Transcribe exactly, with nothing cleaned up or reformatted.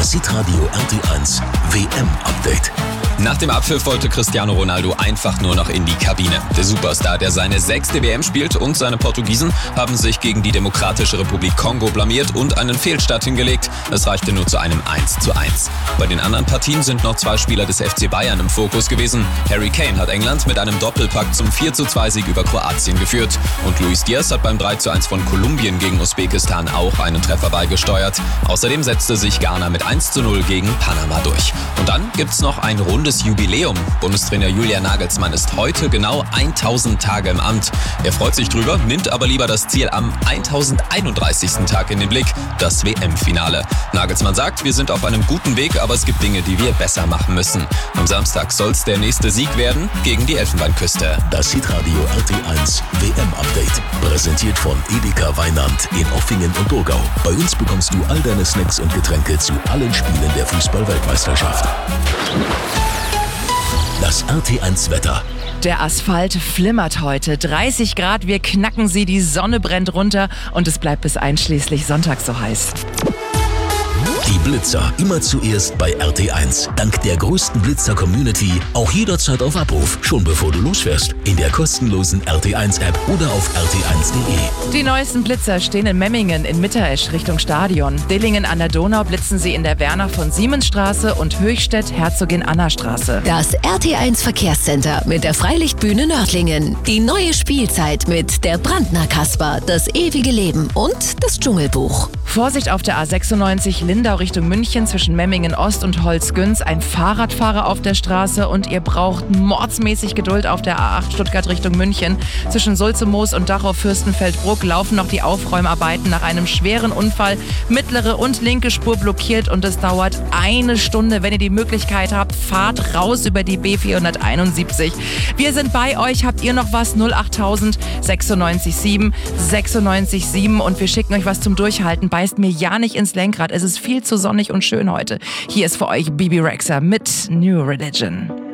Das Hitradio R T eins W M-Update. Nach dem Abpfiff wollte Cristiano Ronaldo einfach nur noch in die Kabine. Der Superstar, der seine sechste W M spielt, und seine Portugiesen haben sich gegen die Demokratische Republik Kongo blamiert und einen Fehlstart hingelegt. Es reichte nur zu einem eins zu eins. Bei den anderen Partien sind noch zwei Spieler des F C Bayern im Fokus gewesen. Harry Kane hat England mit einem Doppelpack zum vier zu zwei Sieg über Kroatien geführt. Und Luis Diaz hat beim drei zu eins von Kolumbien gegen Usbekistan auch einen Treffer beigesteuert. Außerdem setzte sich Ghana mit eins zu null gegen Panama durch. Und dann gibt's noch ein rundes Jubiläum. Bundestrainer Julian Nagelsmann ist heute genau tausend Tage im Amt. Er freut sich drüber, nimmt aber lieber das Ziel am tausendeinunddreißigsten Tag in den Blick, das W M-Finale. Nagelsmann sagt, wir sind auf einem guten Weg, aber es gibt Dinge, die wir besser machen müssen. Am Samstag soll's der nächste Sieg werden gegen die Elfenbeinküste. Das Hitradio R T eins W M-Update. Präsentiert von Edeka Weinand in Offingen und Thurgau. Bei uns bekommst du all deine Snacks und Getränke zu allen Spielen der Fußball-Weltmeisterschaft. Das R T eins Wetter. Der Asphalt flimmert heute. dreißig Grad, wir knacken sie, die Sonne brennt runter und es bleibt bis einschließlich Sonntag so heiß. Die Blitzer immer zuerst bei R T eins. Dank der größten Blitzer-Community auch jederzeit auf Abruf, schon bevor du losfährst. In der kostenlosen R T eins App oder auf R T eins punkt de. Die neuesten Blitzer stehen in Memmingen in Mitteresch Richtung Stadion. Dillingen an der Donau blitzen sie in der Werner von Siemens Straße und Höchstädt Herzogin Anna Straße. Das R T eins Verkehrscenter mit der Freilichtbühne Nördlingen. Die neue Spielzeit mit der Brandner Kasper, das ewige Leben und das Dschungelbuch. Vorsicht auf der A sechsundneunzig Lindau Richtung München zwischen Memmingen Ost und Holzgünz. Ein Fahrradfahrer auf der Straße und ihr braucht mordsmäßig Geduld auf der A acht Stuttgart Richtung München. Zwischen Sulzemoos und Dachau-Fürstenfeldbruck laufen noch die Aufräumarbeiten nach einem schweren Unfall. Mittlere und linke Spur blockiert und es dauert eine Stunde. Wenn ihr die Möglichkeit habt, fahrt raus über die B vierhunderteinundsiebzig. Wir sind bei euch. Habt ihr noch was? null achttausend sechsundneunzig sieben sechsundneunzig sieben und wir schicken euch was zum Durchhalten. Beißt mir ja nicht ins Lenkrad. Es ist viel zu sonnig und schön heute. Hier ist für euch Bibi Rexha mit New Religion.